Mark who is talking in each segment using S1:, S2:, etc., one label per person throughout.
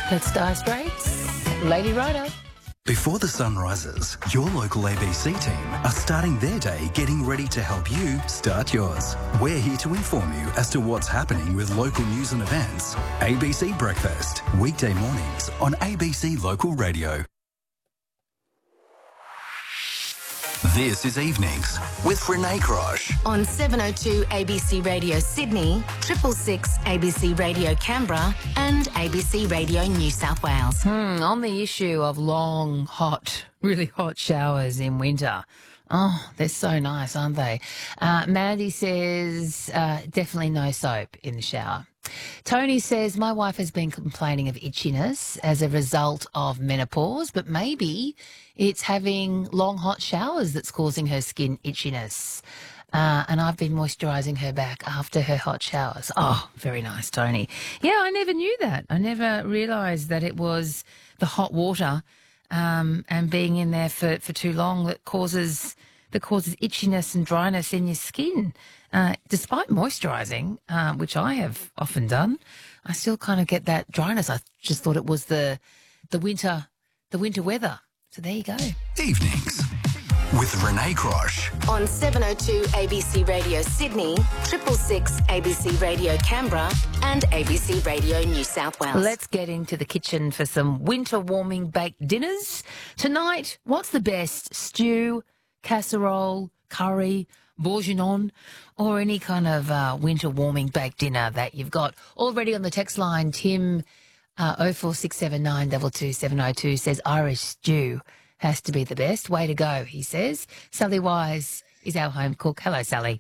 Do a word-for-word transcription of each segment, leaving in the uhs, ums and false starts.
S1: Let's dice rates. Lady Rider.
S2: Before the sun rises, your local A B C team are starting their day getting ready to help you start yours. We're here to inform you as to what's happening with local news and events. A B C Breakfast, weekday mornings on A B C Local Radio. This is Evenings with Renee Crosh.
S3: On seven oh two A B C Radio Sydney, triple six A B C Radio Canberra and A B C Radio New South Wales.
S1: Hmm, on the issue of long, hot, really hot showers in winter. Oh, they're so nice, aren't they? Uh, Mandy says uh, definitely no soap in the shower. Tony says, my wife has been complaining of itchiness as a result of menopause, but maybe it's having long hot showers that's causing her skin itchiness. Uh, and I've been moisturising her back after her hot showers. Oh, very nice, Tony. Yeah, I never knew that. I never realised that it was the hot water um, and being in there for, for too long that causes that causes itchiness and dryness in your skin. Uh, despite moisturising, uh, which I have often done, I still kind of get that dryness. I just thought it was the the winter the winter weather. So there you go.
S2: Evenings with Renee Crosh.
S3: On seven oh two A B C Radio Sydney, triple six A B C Radio Canberra and A B C Radio New South Wales.
S1: Let's get into the kitchen for some winter warming baked dinners. Tonight, what's the best? Stew, casserole, curry, bourguignon, or any kind of uh, winter warming baked dinner that you've got. Already on the text line, Tim, uh, oh four six seven nine two two seven oh two says Irish stew has to be the best. Way to go, he says. Sally Wise is our home cook. Hello, Sally.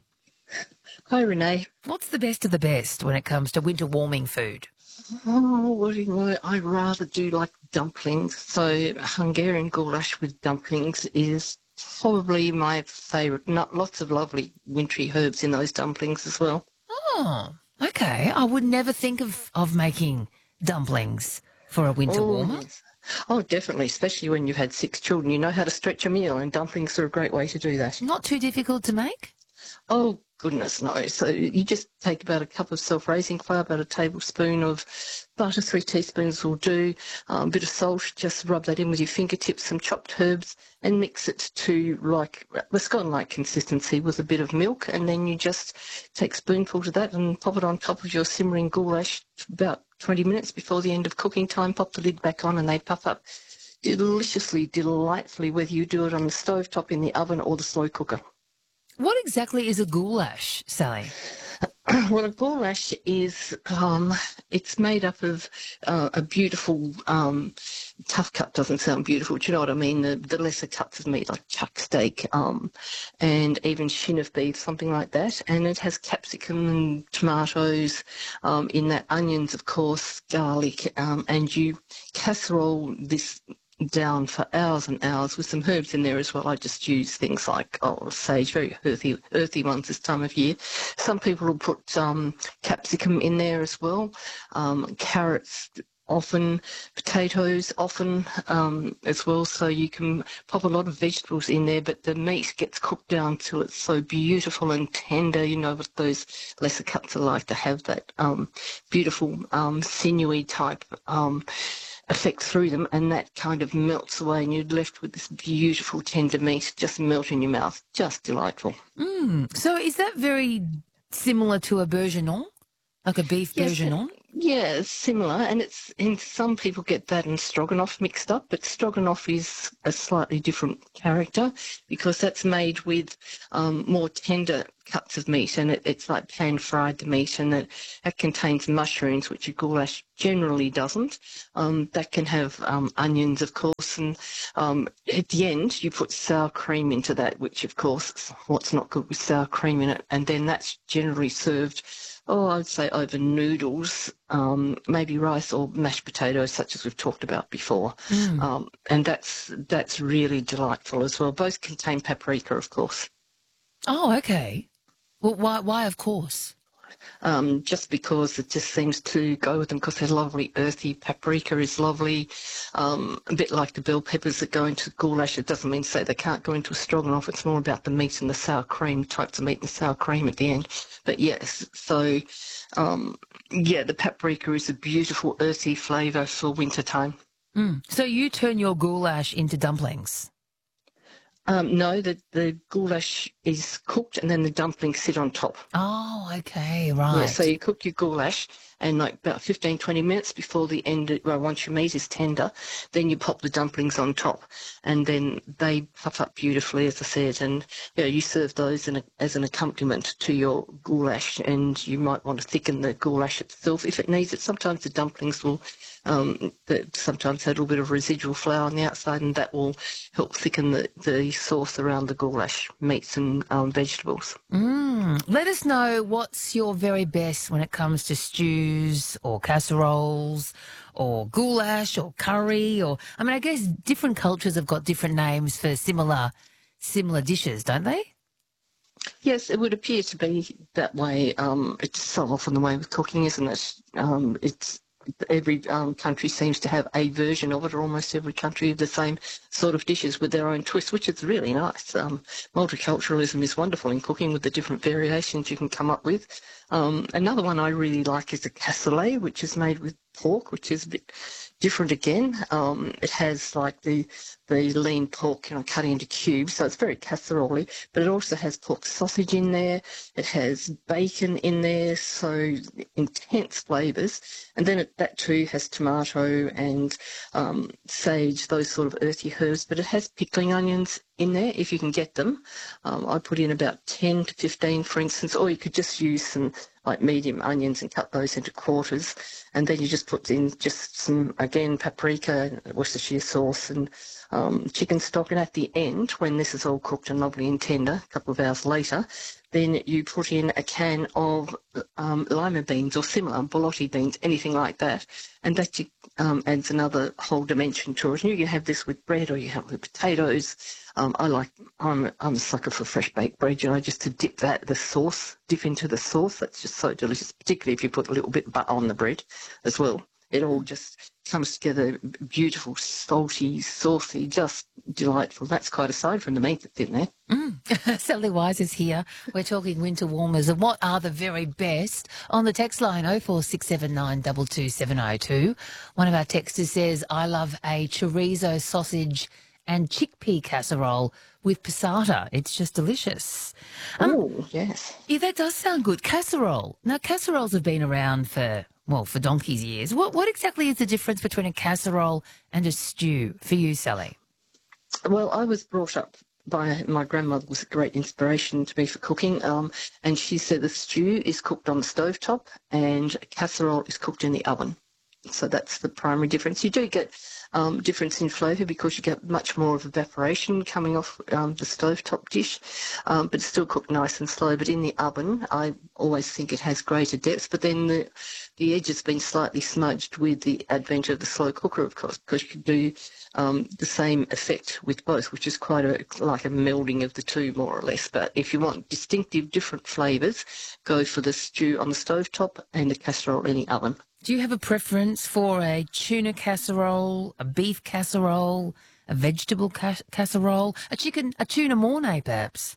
S4: Hi, Renee.
S1: What's the best of the best when it comes to winter warming food?
S4: Oh, what do you know? I rather do like dumplings. So Hungarian goulash with dumplings is probably my favourite. Not lots of lovely wintry herbs in those dumplings as well.
S1: Oh, okay. I would never think of, of making dumplings for a winter
S4: Oh,
S1: warmer.
S4: yes. Oh, definitely, especially when you've had six children. You know how to stretch a meal, and dumplings are a great way to do that.
S1: Not too difficult to make?
S4: Oh, goodness, no. So you just take about a cup of self-raising flour, about a tablespoon of butter, three teaspoons will do, um, a bit of salt, just rub that in with your fingertips, some chopped herbs, and mix it to like the scone-like consistency with a bit of milk, and then you just take spoonfuls of that and pop it on top of your simmering goulash for about twenty minutes before the end of cooking time. Pop the lid back on and they puff up deliciously, delightfully, whether you do it on the stove top, in the oven or the slow cooker.
S1: What exactly is a goulash, Sally?
S4: Well, a goulash is, um, it's made up of uh, a beautiful, um, tough cut doesn't sound beautiful, do you know what I mean? The, the lesser cuts of meat, like chuck steak, um, and even shin of beef, something like that. And it has capsicum and tomatoes um, in that, onions, of course, garlic, um, and you casserole this down for hours and hours with some herbs in there as well. I just use things like oh sage, very earthy earthy ones this time of year. Some people will put um, capsicum in there as well, um, carrots often, potatoes often um, as well, so you can pop a lot of vegetables in there, but the meat gets cooked down till it's so beautiful and tender. You know what those lesser cuts are like, to have that um, beautiful um, sinewy type um effect through them, and that kind of melts away and you're left with this beautiful tender meat just melt in your mouth. Just delightful.
S1: Mm. So is that very similar to a bourguignon, like a beef
S4: Yes,
S1: bourguignon?
S4: yeah, it's similar, and it's and some people get that and stroganoff mixed up, but stroganoff is a slightly different character because that's made with um, more tender cuts of meat, and it, it's like pan-fried the meat, and it, it contains mushrooms, which a goulash generally doesn't. Um, that can have um, onions, of course, and um, at the end you put sour cream into that, which, of course, what's not good with sour cream in it, and then that's generally served, oh, I'd say over noodles, um, maybe rice or mashed potatoes, such as we've talked about before.
S1: Mm.
S4: Um, and that's that's really delightful as well. Both contain paprika, of course.
S1: Oh, okay. Well, why, why of course?
S4: Um, just because it just seems to go with them, because they're lovely, earthy. Paprika is lovely, um, a bit like the bell peppers that go into goulash. It doesn't mean to say they can't go into a stroganoff. It's more about the meat and the sour cream, types of meat and sour cream at the end. But yes, so um, Yeah, the paprika is a beautiful earthy flavour for winter time.
S1: Mm. So you turn your goulash into dumplings?
S4: Um, no, the, the goulash is cooked and then the dumplings sit on top.
S1: Oh, okay,
S4: Yeah,
S1: right.
S4: so you cook your goulash and like about fifteen, twenty minutes before the end, well, once your meat is tender, then you pop the dumplings on top and then they puff up beautifully, as I said, and you know, you serve those in a, as an accompaniment to your goulash, and you might want to thicken the goulash itself if it needs it. Sometimes the dumplings will um, that sometimes have a little bit of residual flour on the outside, and that will help thicken the, the sauce around the goulash meats and um, vegetables.
S1: Mm. Let us know what's your very best when it comes to stews or casseroles or goulash or curry, or I mean, I guess different cultures have got different names for similar similar dishes, don't they?
S4: Yes, it would appear to be that way. Um, it's so often the way with cooking, isn't it? Um, it's every um, country seems to have a version of it, or almost every country of the same sort of dishes with their own twist, which is really nice. Um, multiculturalism is wonderful in cooking with the different variations you can come up with. Um, another one I really like is a cassoulet, which is made with pork, which is a bit different again. Um, it has like the the lean pork, you know, cut into cubes, so it's very casserole-y, but it also has pork sausage in there. It has bacon in there, so intense flavours. And then it, that too has tomato and um, sage, those sort of earthy herbs, but it has pickling onions in there if you can get them. Um, I put in about ten to fifteen, for instance, or you could just use some like medium onions and cut those into quarters, and then you just put in just some, again, paprika, Worcestershire sauce and um, chicken stock, and at the end, when this is all cooked and lovely and tender, a couple of hours later, then you put in a can of um, lima beans or similar, borlotti beans, anything like that, and that um, adds another whole dimension to it. And you can have this with bread, or you have it with potatoes. Um, I like, I'm, I'm a sucker for fresh baked bread, you know, just to dip that, the sauce, dip into the sauce. That's just so delicious, particularly if you put a little bit of butter on the bread as well. It all just comes together beautiful, salty, saucy, just delightful. That's quite aside from the meat that's in there.
S1: Mm. Sally Wise is here. We're talking winter warmers and what are the very best. On the text line oh four six seven nine two two seven oh two, one of our texters says, I love a chorizo sausage and chickpea casserole with passata. It's just delicious. Um,
S4: Oh, yes.
S1: yeah, that does sound good. Casserole. Now, casseroles have been around for, well, for donkey's years. What, what exactly is the difference between a casserole and a stew for you, Sally?
S4: Well, I was brought up by my grandmother, was a great inspiration to me for cooking, um, and she said the stew is cooked on the stovetop and a casserole is cooked in the oven. So that's the primary difference. You do get um, difference in flavour because you get much more of evaporation coming off um, the stovetop dish, um, but it's still cooked nice and slow. But in the oven, I always think it has greater depth, but then the, the edge has been slightly smudged with the advent of the slow cooker, of course, because you can do um, the same effect with both, which is quite a, like a melding of the two, more or less. But if you want distinctive different flavours, go for the stew on the stovetop and the casserole in the oven.
S1: Do you have a preference for a tuna casserole, a beef casserole, a vegetable ca- casserole, a chicken, a tuna mornay, perhaps?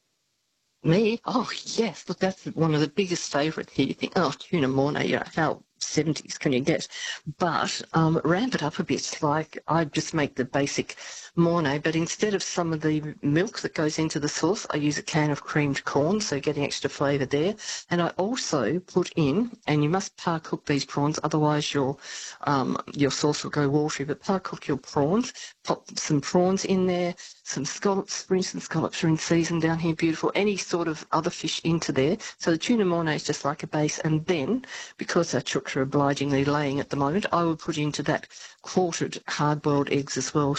S4: Me? Oh, yes. Look, that's one of the biggest favourites here. You think, oh, tuna mornay, you know, how seventies can you get? But um, ramp it up a bit. Like, I just make the basic mornay, but instead of some of the milk that goes into the sauce, I use a can of creamed corn, so getting extra flavour there. And I also put in, and you must par-cook these prawns, otherwise your um, your sauce will go watery, but par-cook your prawns, pop some prawns in there, some scallops, for instance, scallops are in season down here, beautiful, any sort of other fish into there. So the tuna mornay is just like a base, and then, because our chooks are obligingly laying at the moment, I will put into that quartered hard-boiled eggs as well.